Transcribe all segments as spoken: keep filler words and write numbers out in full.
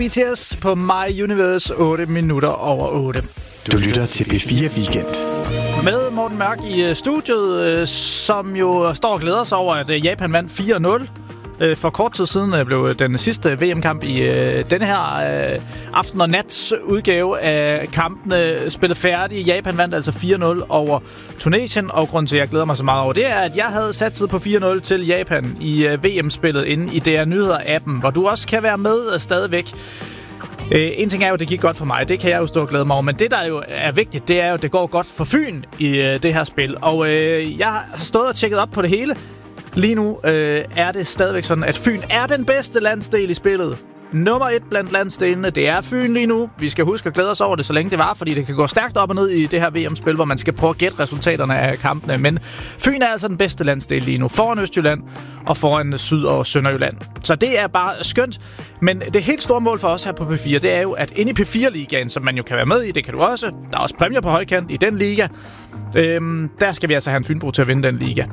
B T S på My Universe, otte minutter over otte. Du lytter til B fire Weekend. Med Morten Mørk i studiet, som jo står og glæder sig over, at Japan vandt fire nul. For kort tid siden blev den sidste V M-kamp i denne her aften- og nats udgave af kampene spillet færdig. Japan vandt altså fire nul over Tunesien, og grunden til, at jeg glæder mig så meget over det, er, at jeg havde satset på fire nul til Japan i V M-spillet inde i D R Nyheder-appen, hvor du også kan være med stadigvæk. Uh, en ting er jo, at det gik godt for mig. Det kan jeg jo stå og glæde mig over. Men det, der jo er vigtigt, det er jo, at det går godt for Fyn i uh, det her spil. Og uh, jeg har stået og tjekket op på det hele. Lige nu uh, er det stadigvæk sådan, at Fyn er den bedste landsdel i spillet. Nummer et blandt landsdelene, det er Fyn lige nu. Vi skal huske at glæde os over det, så længe det var, fordi det kan gå stærkt op og ned i det her V M-spil, hvor man skal prøve at gætte resultaterne af kampene. Men Fyn er altså den bedste landsdel lige nu, foran Østjylland og foran Syd- og Sønderjylland. Så det er bare skønt. Men det helt store mål for os her på P fire, det er jo, at inde i P fire-ligaen, som man jo kan være med i, det kan du også. Der er også præmier på højkant i den liga. Øhm, der skal vi altså have en Fynbo til at vinde den liga.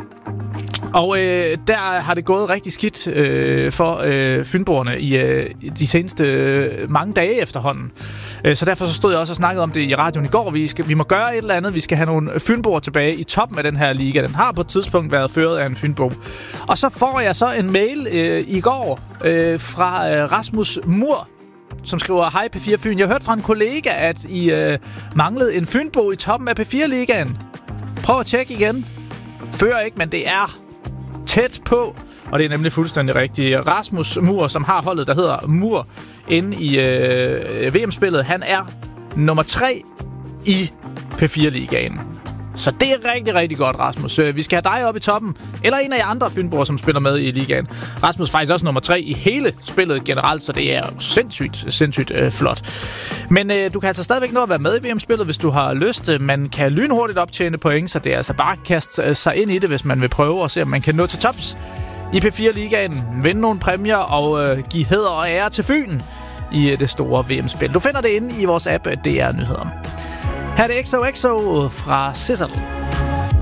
Og øh, der har det gået rigtig skidt øh, for øh, fynboerne i øh, de seneste øh, mange dage efterhånden. Øh, så derfor så stod jeg også og snakkede om det i radioen i går. Vi, skal, vi må gøre et eller andet. Vi skal have nogle fynboer tilbage i toppen af den her liga. Den har på et tidspunkt været ført af en fynbo. Og så får jeg så en mail øh, i går øh, fra øh, Rasmus Mur, som skriver: Hej P fire Fyn. Jeg hørte fra en kollega, at I øh, manglede en fynbo i toppen af P fire-ligaen. Prøv at tjekke igen. Fører ikke, men det er tæt på, og det er nemlig fuldstændig rigtigt. Rasmus Mur, som har holdet, der hedder Mur, inde i øh, V M-spillet, han er nummer tre i P fire-ligaen. Så det er rigtig, rigtig godt, Rasmus. Vi skal have dig op i toppen, eller en af jer andre fynboer, som spiller med i ligaen. Rasmus er faktisk også nummer tre i hele spillet generelt, så det er sindssygt, sindssygt øh, flot. Men øh, du kan altså stadigvæk nå at være med i V M-spillet, hvis du har lyst. Man kan lynhurtigt optjene point, så det er altså bare at kaste sig ind i det, hvis man vil prøve og se, om man kan nå til tops i P fire-ligaen, vinde nogle præmier og øh, give hæder og ære til Fyn i øh, det store V M-spil. Du finder det inde i vores app, D R Nyheder. Her er det X O X O fra Sizzle.